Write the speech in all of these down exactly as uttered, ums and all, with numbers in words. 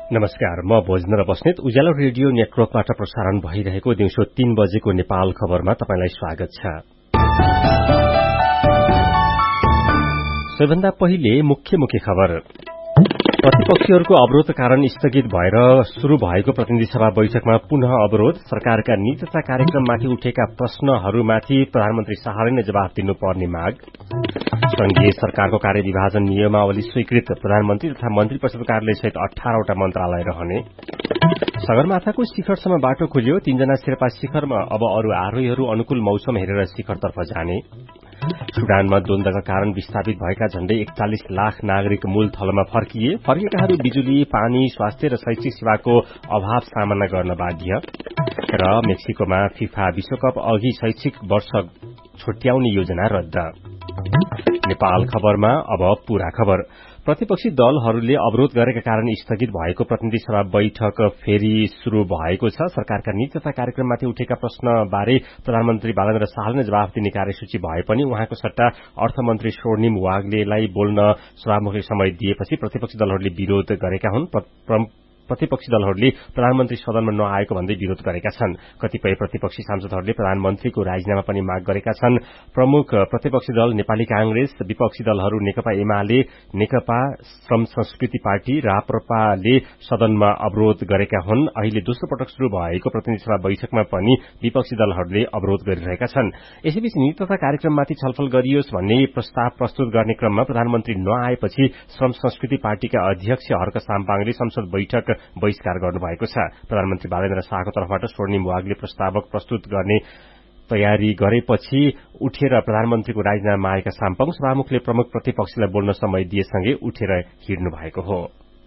नमस्कार, म भोजनर बस्नेत उज्यालो रेडियो नेटवर्कबाट प्रसारण भइरहेको दिउँसो तीन बजेको नेपाल खबरमा तपाईंलाई स्वागत छ। सबैभन्दा पहिले मुख्य मुख्य खबर। प्रतिपक्षीहरूको अवरोध कारण स्थगित भएर शुरू भएको प्रतिनिधि सभा बैठकमा पुनः अवरोध। सरकारका नीति तथा कार्यक्रममाथि उठेका प्रश्नहरूमाथि प्रधानमन्त्री शाहले नै जवाफ दिनुपर्ने माग। संघीय सरकारको कार्यविभाजन नियमावली स्वीकृत। प्रधानमन्त्री तथा मन्त्री परिषद कार्यालय सहित अठारवटा मन्त्रालय रहने। सगरमाथाको शिखरसम्म बाटो खुल्यो। तीनजना शेर्पा शिखरमा, अब अरू आरोहीहरू अनुकूल मौसम हेरेर शिखरतर्फ जाने। सुडानमा द्वन्द्वका कारण विस्थापित भएका झण्डै एकचालिस लाख नागरिक मूल थलोमा फर्किए। फर्किएकाहरू बिजुली, पानी, स्वास्थ्य र शैक्षिक सेवाको अभाव सामना गर्न बाध्य। र मेक्सिकोमा फिफा विश्वकप अघि शैक्षिक वर्ष छुट्याउने योजना रद्द। नेपाल खबरमा अब पूरा खबर। प्रतिपक्षी दलहरूले अवरोध गरेका कारण स्थगित भएको प्रतिनिधि सभा बैठक फेरि शुरू भएको छ। सरकारका नीति तथा कार्यक्रममाथि उठेका प्रश्नबारे प्रधानमन्त्री बालेन्द्र शाहले नै जवाफ दिने कार्यसूची भए पनि उहाँको सट्टा अर्थमन्त्री स्वर्णिम वाग्लेलाई बोल्न सभामुखले समय दिएपछि प्रतिपक्षी दलहरूले विरोध गरेका हुन्। प्रतिपक्षी दलहरूले प्रधानमन्त्री सदनमा नआएको भन्दै विरोध गरेका छन्। कतिपय प्रतिपक्षी सांसदहरूले प्रधानमन्त्रीको राजीनामा पनि माग गरेका छन्। प्रमुख प्रतिपक्षी दल नेपाली कांग्रेस, विपक्षी दलहरू नेकपा एमाले, नेकपा श्रम संस्कृति पार्टी, राप्रपाले सदनमा अवरोध गरेका हुन्। अहिले दोस्रो पटक शुरू भएको प्रतिनिधि सभा बैठकमा पनि विपक्षी दलहरूले अवरोध गरिरहेका छन्। यसैबीच नीति तथा कार्यक्रममाथि छलफल गरियोस् भन्ने प्रस्ताव प्रस्तुत गर्ने क्रममा प्रधानमन्त्री नआएपछि श्रम संस्कृति पार्टीका अध्यक्ष हर्क साम्पाङले संसद बैठक बहिष्कार गर्नुभएको छ। प्रधानमन्त्री बालेन्द्र शाहको तर्फबाट स्वर्णिम वाग्ले प्रस्तावक प्रस्तुत गर्ने तयारी गरेपछि उठेर प्रधानमन्त्रीको राजीनामा मागेका साम्पाङ सभामुखले प्रमुख प्रतिपक्षीलाई बोल्न समय दिएसँगै उठेर हिँड्नु भएको हो।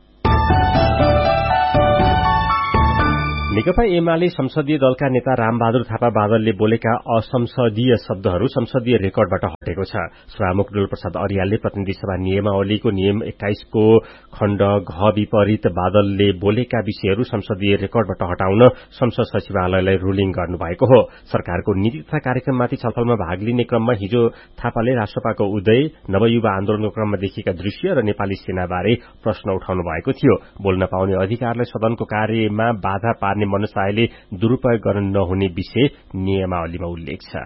नेकपा एमाले संसदीय दलका नेता रामबहादुर थापा बादलले बोलेका असंसदीय शब्दहरू संसदीय रेकर्डबाट हटेको छ। सभामुख डोलप्रसाद अर्यालले प्रतिनिधि सभा नियमावलीको नियम एक्काइसको खण्ड घ विपरीत बादलले बोलेका विषयहरू संसदीय रेकर्डबाट हटाउन संसद सचिवालयलाई रूलिङ गर्नुभएको हो। सरकारको नीति तथा कार्यक्रममाथि छलफलमा भाग लिने क्रममा हिजो थापाले राष्ट्रपाको उदय, नवयुवा आन्दोलनको क्रममा देखिएका दृश्य र नेपाली सेनाबारे प्रश्न उठाउनु भएको थियो। बोल्न पाउने अधिकारलाई सदनको कार्यमा बाधा पार्ने मनसायले दुरूपयोग गर्न नहुने विषय नियमावलीमा उल्लेख छ।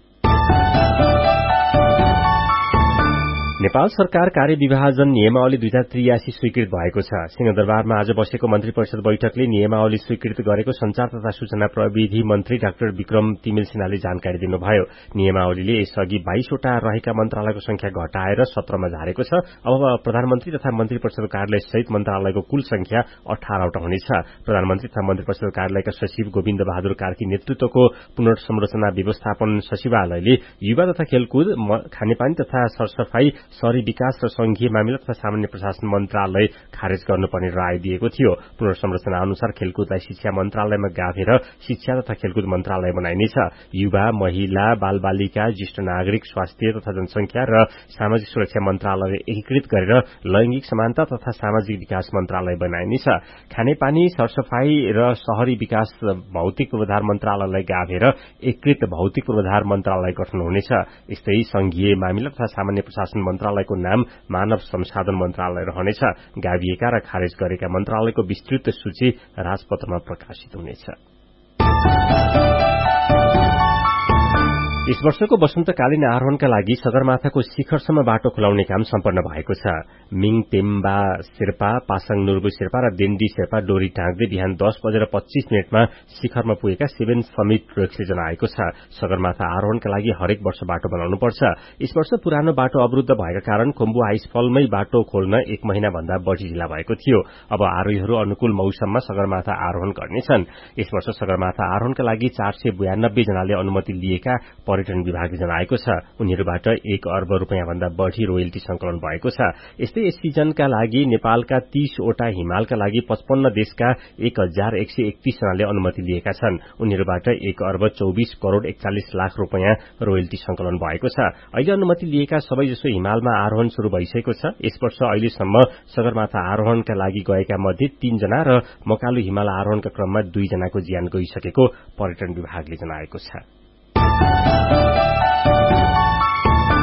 नेपाल सरकार कार्यविभाजन नियमावली दुई हजार त्रियासी स्वीकृत भएको छ। सिंहदरबारमा आज बसेको मन्त्री परिषद बैठकले नियमावली स्वीकृत गरेको संचार तथा सूचना प्रविधि मन्त्री डाक्टर विक्रम तिमिल सिन्हाले जानकारी दिनुभयो। नियमावलीले यसअघि बाइसवटा रहेका मन्त्रालयको संख्या घटाएर सत्रमा झारेको छ। अब प्रधानमन्त्री तथा मन्त्री परिषद कार्यालय सहित मन्त्रालयको कुल संख्या अठारवटा हुनेछ। प्रधानमन्त्री तथा मन्त्री परिषद कार्यालयका सचिव गोविन्द बहादुर कार्की नेतृत्वको पुनर्संरचना व्यवस्थापन सचिवालयले युवा तथा खेलकुद, खानेपानी तथा सरसफाई, शहरी विकास र संघीय मामिला तथा सामान्य प्रशासन मन्त्रालय खारेज गर्नुपर्ने राय दिएको थियो। पुनर्संरचना अनुसार खेलकुदलाई शिक्षा मन्त्रालयमा गाभेर शिक्षा तथा खेलकुद मन्त्रालय बनाइनेछ। युवा, महिला, बालबालिका, ज्येष्ठ नागरिक, स्वास्थ्य तथा जनसंख्या र सामाजिक सुरक्षा मन्त्रालय एकीकृत गरेर लैंगिक समानता तथा सामाजिक विकास मन्त्रालय बनाइनेछ। खानेपानी, सरसफाई र शहरी विकास भौतिक पूर्वाधार मन्त्रालयलाई गाभेर एकीकृत भौतिक पूर्वाधार मन्त्रालय गठन हुनेछ। यस्तै संघीय मामिला तथा सामान्य प्रशासन मन्त्रालयको नाम मानव संसाधन मन्त्रालय रहनेछ। गाभिएका र खारेज गरेका मन्त्रालयको विस्तृत सूची राजपत्रमा प्रकाशित हुनेछ। यस वर्षको वसन्तकालीन आरोहणका लागि सगरमाथाको शिखरसम्म बाटो खुलाउने काम सम्पन्न भएको छ। मिङ तेम्बा शेर्पा, पासाङ नुर्बु शेर्पा र देन्डी शेर्पा डोरी टाँग्दै बिहान दस बजेर पच्चीस मिनटमा शिखरमा पुगेका सेभेन समिट ट्रेक्सले जनाएको छ। सगरमाथा आरोहणका लागि हरेक वर्ष बाटो बनाउनुपर्छ। यस वर्ष पुरानो बाटो अवरुद्ध भएका कारण खुम्बु आइसफलमै बाटो खोल्न एक महिना भन्दा बढ़ी ढिला भएको थियो। अब आरोहीहरू अनुकूल मौसममा सगरमाथा आरोहण गर्नेछन्। यस वर्ष सगरमाथा आरोहणका लागि चार सय बयानब्बे जनाले अनुमति लिएका पर्यटन विभागले जनाएको छ। उनीहरूबाट एक अर्ब रूपियाँ भन्दा बढ़ी रोयल्टी संकलन भएको छ। यस्तै यस सिजनका लागि नेपालका तीसवटा, हिमालका लागि पचपन्न देशका एक हजार एक सय एकतीस जनाले अनुमति लिएका छन्। उनीहरूबाट एक अर्ब चौबिस करोड़ एकचालिस लाख रूपियाँ रोयल्टी संकलन भएको छ। अहिले अनुमति लिएका सबैजसो हिमालमा आरोहण शुरू भइसकेको छ। यस वर्ष अहिलेसम्म सगरमाथा आरोहणका लागि गएका मध्ये तीनजना र मकालु हिमाल आरोहणका क्रममा दुईजनाको ज्यान गइसकेको पर्यटन विभागले जनाएको छ।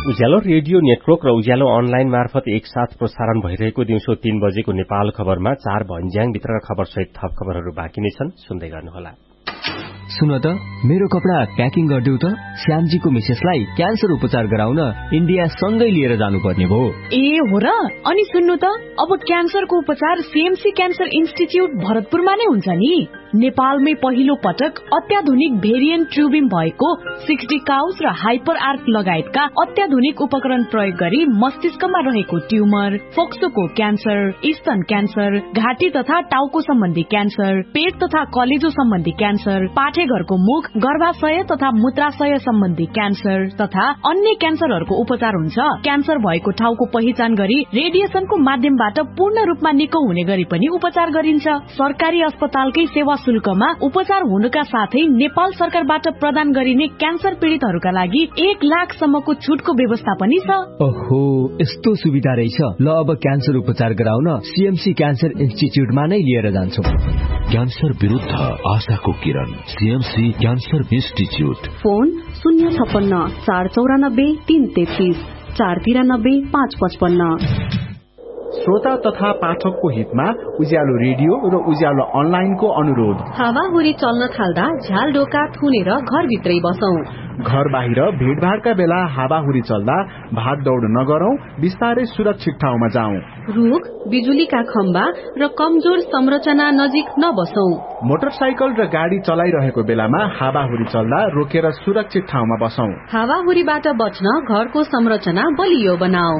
उज्यालो रेडियो नेटवर्क र उज्यालो अनलाइन मार्फत एकसाथ प्रसारण भइरहेको दिउँसो तीन बजेको नेपाल खबरमा चार भन्ज्याङभित्रका खबरसहित थप खबरहरू बाँकी नै छन्, सुन्दै गर्नुहोला। सुन त, मेरो कपडा प्याकिङ गरिदेऊ त। श्यामजीको मिसेसलाई क्यान्सर उपचार गराउन इन्डिया सँगै लिएर जानुपर्ने भयो। ए हो र? अनि सुन्नु त, अब क्यान्सरको उपचार सीएमसी क्यान्सर इन्स्टिच्युट भरतपुरमा नै हुन्छ नि। नेपालमै पहिलो पटक अत्याधुनिक भेरिएन्ट ट्युबिङ भएको सिक्सटी काउस र हाइपर आर्क लगायतका अत्याधुनिक उपकरण प्रयोग गरी मस्तिष्कमा रहेको ट्युमर, फोक्सोको क्यान्सर, स्तन क्यान्सर, घाँटी तथा टाउको सम्बन्धी क्यान्सर, पेट तथा कलेजो सम्बन्धी क्यान्सर, पाठेघरको मुख, गर्भाशय तथा मूत्राशय सम्बन्धी क्यान्सर तथा अन्य क्यान्सरहरूको उपचार हुन्छ। क्यान्सर भएको ठाउँको पहिचान गरी रेडिएसनको माध्यमबाट पूर्ण रूपमा निको हुने गरी पनि उपचार गरिन्छ। सरकारी अस्पतालकै सेवा शुल्कमा उपचार हुनुका साथै नेपाल सरकारबाट प्रदान गरिने क्यान्सर पीड़ितहरूका लागि एक लाख सम्मको छुटको व्यवस्था पनि छ। ओहो, यस्तो सुविधा रहेछ। ल, अब क्यान्सर उपचार गराउन सीएमसी क्यान्सर इन्स्टिच्युटमा नै लिएर जान्छु। क्यान्सर विरुद्ध आशाको किरण, सीएमसी क्यान्सर इन्स्टिच्युट। फोन शून्य छप्पन्न चार चौरानब्बे तीन तेत्तीस चार तिरानब्बे पाँच पचपन्न। श्रोता तथा पाठकको हितमा उज्यालो रेडियो र उज्यालो अनलाइनको अनुरोध। हावाहुरी चल्न थाल्दा झ्याल ढोका थुनेर घरभित्रै बसौं। घर बाहिर भीड़भाड़का बेला हावाहुरी चल्दा भाग दौड नगरौं, बिस्तारै सुरक्षित ठाउँमा जाउँ। रुख, बिजुलीका खम्बा र कमजोर संरचना नजिक नबसौं। मोटरसाइकल र गाडी चलाइरहेको बेलामा हावाहुरी चल्दा रोकेर सुरक्षित ठाउँमा बसौं। हावाहुरीबाट बच्न घरको संरचना बलियो बनाऊ।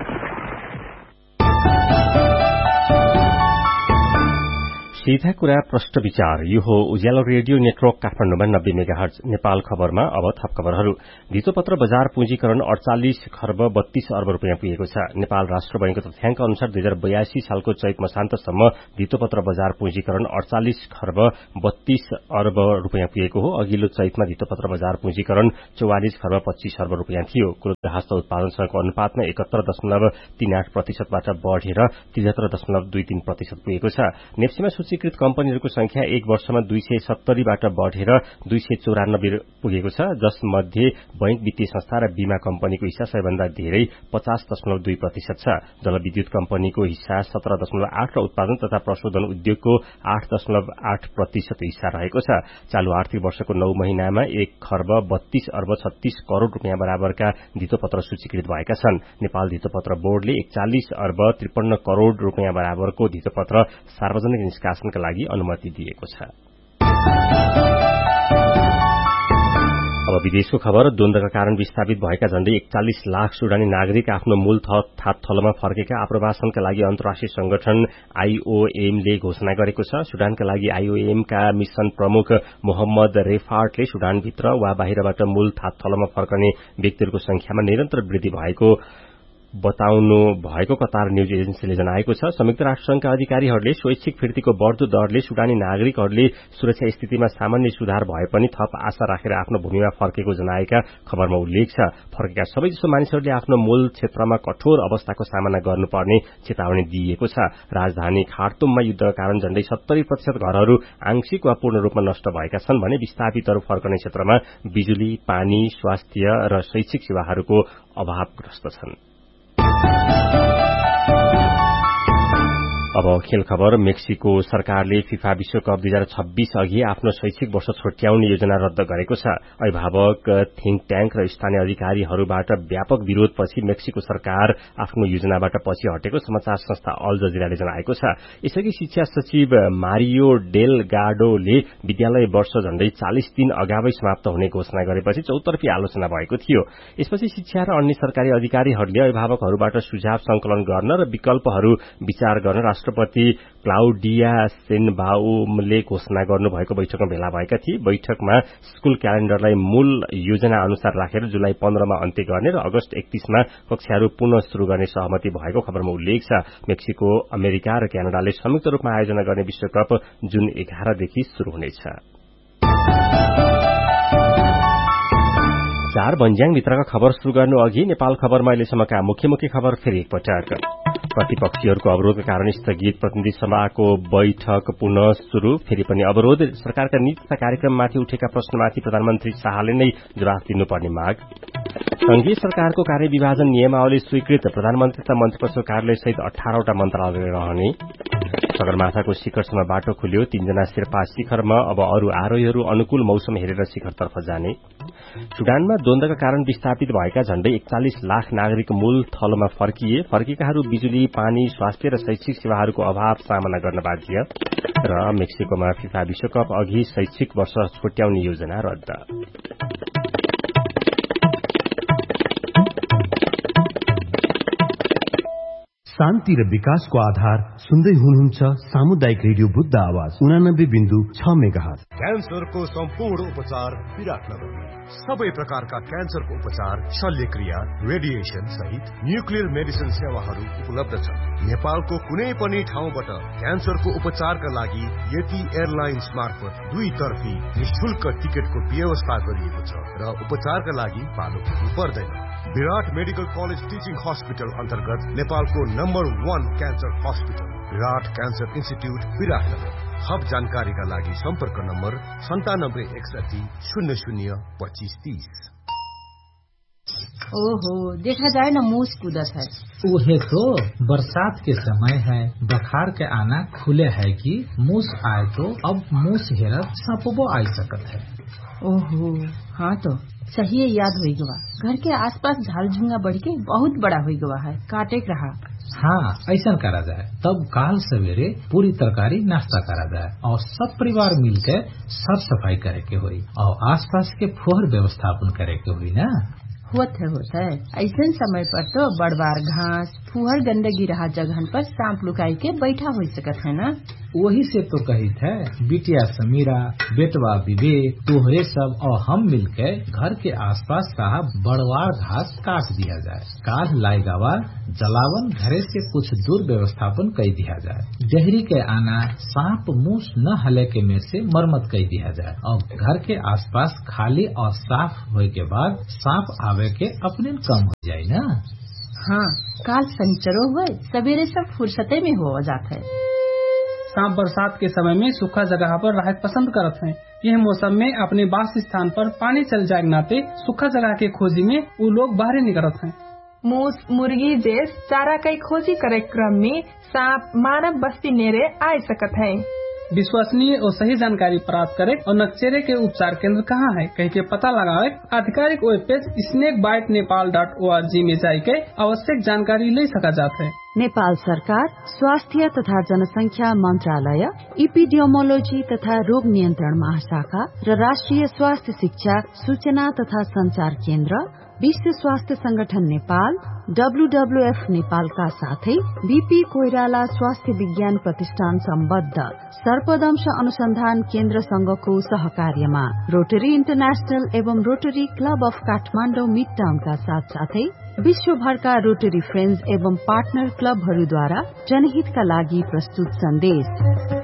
सीधा कुरा प्रश्न विचार, यो हो उज्यालो रेडियो नेटवर्क काठमाडौँमा नब्बे मेगाहर्ज। नेपाल खबरमा अब थप खबरहरू। धितोपत्र बजार पुँजीकरण अडचालिस खर्ब बत्तीस अर्ब रुपियाँ पुगेको छ। नेपाल राष्ट्र बैंकको तथ्याङ्क अनुसार दुई हजार बयासी सालको चैत मसान्तसम्म धितोपत्र बजार पुँजीकरण अडचालिस खर्ब बत्तीस अर्ब रुपियाँ पुगेको हो। अघिल्लो चैतमा धितोपत्र बजार पुँजीकरण चौवालिस खर्ब पच्चीस अर्ब रुपियाँ थियो। क्रुद्ध हस्त उत्पादनसँगको अनुपातमा एकहत्तर दशमलव तीन आठ प्रतिशतबाट बढ़ेर त्रिहत्तर दशमलव दुई तीन प्रतिशत पुगेको छ। नेप्सीमा सूचीकृत कम्पनीहरूको संख्या एक वर्षमा दुई सय सत्तरीबाट बढ़ेर दुई सय चौरानब्बे पुगेको छ, जसमध्ये बैंक, वित्तीय संस्था र बीमा कम्पनीको हिस्सा सबैभन्दा धेरै पचास दशमलव दुई प्रतिशत छ। जलविद्युत कम्पनीको हिस्सा सत्र दशमलव आठ र उत्पादन तथा प्रशोधन उद्योगको आठ दशमलव आठ प्रतिशत हिस्सा रहेको छ। चालू आर्थिक वर्षको नौ महिनामा एक खर्ब बत्तीस अर्ब छत्तीस करोड़ रुपियाँ बराबरका धितोपत्र सूचीकृत भएका छन्। नेपाल धितोपत्र बोर्डले एकचालिस अर्ब त्रिपन्न करोड़ रुपियाँ बराबरको धितोपत्र सार्वजनिक निष्कासनका लागि अनुमति दिएको छ। अब विदेशको खबर। द्वन्द्वका कारण विस्थापित भएका झण्डै एकचालिस लाख सुडानी नागरिक आफ्नो मूल थात थलोमा फर्केका आप्रवासनका लागि अन्तर्राष्ट्रिय संगठन आईओएमले घोषणा गरेको छ। सुडानका लागि आईओएमका मिशन प्रमुख मोहम्मद रेफार्टले सुडानभित्र वा बाहिरबाट मूल थात थलोमा फर्कने व्यक्तिहरूको संख्यामा निरन्तर वृद्धि भएको बताउनु भएको कतार न्यूज एजेन्सीले जनाएको छ। संयुक्त राष्ट्रसंघका अधिकारीहरूले स्वैच्छिक फिर्तीको बढ़दो दरले सुडानी नागरिकहरूले सुरक्षा स्थितिमा सामान्य सुधार भए पनि थप आशा राखेर आफ्नो भूमिमा फर्केको जनाएका खबरमा उल्लेख छ। फर्केका सबैजसो मानिसहरूले आफ्नो मूल क्षेत्रमा कठोर अवस्थाको सामना गर्नुपर्ने चेतावनी दिइएको छ। राजधानी खार्तुममा युद्धका कारण झण्डै सत्तरी प्रतिशत घरहरू आंशिक वा पूर्ण रूपमा नष्ट भएका छन् भने विस्थापितहरू फर्कने क्षेत्रमा बिजुली, पानी, स्वास्थ्य र शैक्षिक सेवाहरूको अभावग्रस्त छन्। अब खेल खबर। मेक्सिको सरकारले फिफा विश्वकप दुई हजार छब्बीस अघि आफ्नो शैक्षिक वर्ष छुट्याउने योजना रद्द गरेको छ। अभिभावक, थिंक ट्याङ्क र स्थानीय अधिकारीहरूबाट व्यापक विरोधपछि मेक्सिको सरकार आफ्नो योजनाबाट पछि हटेको समाचार संस्था अल जजिराले जनाएको छ। यसअघि शिक्षा सचिव मारियो डेलगाडोले विद्यालय वर्ष झण्डै चालिस दिन अगावै समाप्त हुने घोषणा गरेपछि चौतर्फी आलोचना भएको थियो। यसपछि शिक्षा र अन्य सरकारी अधिकारीहरूले अभिभावकहरूबाट सुझाव संकलन गर्न र विकल्पहरू विचार गर्न राष्ट्रपति क्लाउडिया सेनबाउमले घोषणा गर्नुभएको बैठकमा भेला भएका थिए। बैठकमा स्कूल क्यालेण्डरलाई मूल योजना अनुसार राखेर जुलाई पन्ध्रमा अन्त्य गर्ने र अगस्त एकतीसमा कक्षाहरू पुनः शुरू गर्ने सहमति भएको खबरमा उल्लेख छ। मेक्सिको, अमेरिका र क्यानाडाले संयुक्त रूपमा आयोजना गर्ने विश्वकप जुन एघारदेखि शुरू हुनेछ। नमस्कार। बन्ज्याङ भित्रका खबर शुरू गर्नु अघि नेपाल खबरमा अहिलेसम्मका मुख्य मुख्य खबर फेरि एकपटक। प्रतिपक्षीहरूको अवरोधका कारण स्थगित प्रतिनिधि सभाको बैठक पुनः शुरू, फेरि पनि अवरोध। सरकारका नीति तथा कार्यक्रममाथि उठेका प्रश्नमाथि प्रधानमन्त्री शाहले नै जवाफ दिनुपर्ने माग। संघीय सरकारको कार्यविभाजन नियमावली स्वीकृत, प्रधानमन्त्री तथा मन्त्रीपरिषद कार्यालय सहित अठारवटा मन्त्रालय रहने। सगरमाथाको शिखरसम्म बाटो खुल्यो, तीनजना शेर्पा शिखरमा, अब अरू आरोहीहरू अनुकूल मौसम हेरेर शिखरतर्फ जाने। सुडानमा द्वन्द्वका कारण विस्थापित भएका झण्डै एकचालिस लाख नागरिक मूल थलोमा फर्किए, फर्किएकाहरू बिजुली, पानी, स्वास्थ्य र शैक्षिक सेवाहरूको अभाव सामना गर्न बाध्य। र मेक्सिकोमा फिफा विश्वकप अघि शैक्षिक वर्ष छुट्याउने योजना रद्द। शान्ति र विकासको आधार सुन्दै हुनुहुन्छ सामुदायिक रेडियो बुद्ध आवाज उनानब्बे बिन्दु छ मेगाहर्ज। क्यान्सरको सम्पूर्ण उपचार विराटनगरमा। सबै प्रकारका क्यान्सरको उपचार, शल्यक्रिया, रेडिएसन सहित न्युक्लियर मेडिसिन सेवाहरू उपलब्ध छन्। नेपालको कुनै पनि ठाउँबाट क्यान्सरको उपचारका लागि यति एयरलाइन्स मार्फत दुई तर्फी निशुल्क टिकटको व्यवस्था गरिएको छ र उपचारका लागि पालो पुग्नु पर्दैन। विराट मेडिकल कलेज टिचिङ हस्पिटल अन्तर्गत नेपालको नम्बर वान क्यान्सर हस्पिटल विराट क्यान्सर इन्स्टिट्यूट विराटनगर। थप जानकारीका लागि सम्पर्क नम्बर सन्तानब्बे एकसठी शून्य शून्य पच्चीस तीस। ओहो, देखा जाए न मूस कूदत है। उहे तो बरसात के समय है, बखार के आना खुले है कि मूस आए तो अब मूस हेरत सपबो आ सकत है। ओहो, हाँ तो सही याद हुई गवा। घर के आसपास झाल झुंगा बढ़ के बहुत बड़ा हुई गवा है, काटे रहा। हाँ, ऐसा करा जाए तब काल सवेरे पूरी तरकारी नाश्ता करा जाए और सब परिवार मिलकर साफ सफाई करे के हुई और आसपास के फुहर व्यवस्थापन करे के हुई ना। होत है होत है ऐसे समय पर तो बड़बार घास फुहर गंदगी रहा जगह पर सांप लुकाई के बैठा हो सकत है ना। वही से तो कही थे बिटिया समीरा, बेटवा विवेक, तोहरे सब और हम मिलकर घर के आसपास का बड़वार घास काट दिया जाए। काट लाएगावा जलावन घरे से कुछ दूर व्यवस्थापन कर दिया जाए। डेहरी के आना सांप मूस न हले के मेर से मरम्मत कर दिया जाए और घर के आसपास खाली और साफ होने के बाद सांप आवे के अपने कम हो जाए ना। हाँ, काल शनिचरो हुए सवेरे सब फुर्सते में हो जाता है। सांप बरसात के समय में सूखा जगह पर रहना पसंद करते हैं। यह मौसम में अपने वास स्थान पर पानी चल जाए नाते सूखा जगह के खोजी में वो लोग बाहर निकलत हैं। मूस, मुर्गी जैस चारा कई खोजी करे क्रम में सांप मानव बस्ती नेरे आ सकत है। विश्वसनीय और सही जानकारी प्राप्त करे और नक्चेरे के उपचार केंद्र कहाँ है कह के पता लगावे आधिकारिक web page snake bite Nepal dot O R G में जाके आवश्यक जानकारी ले सका जाता है। नेपाल सरकार स्वास्थ्य तथा जनसंख्या मंत्रालय, इपिडियोमोलोजी तथा रोग नियन्त्रण महाशाखा र राष्ट्रिय स्वास्थ्य शिक्षा सूचना तथा संचार केन्द्र, विश्व स्वास्थ्य संगठन नेपाल, डब्ल्यूडब्ल्यूएफ नेपालका साथै बीपी कोइराला स्वास्थ्य विज्ञान प्रतिष्ठान सम्बद्ध सर्पदंश अनुसन्धान केन्द्र संघको सहकार्यमा रोटरी इन्टरनेशनल एवं rotary club of Kathmandu mid टाउनका साथ साथै विश्वभरका रोटरी फ्रेन्ड्स एवं पार्टनर क्लबहरूद्वारा जनहितका लागि प्रस्तुत सन्देश।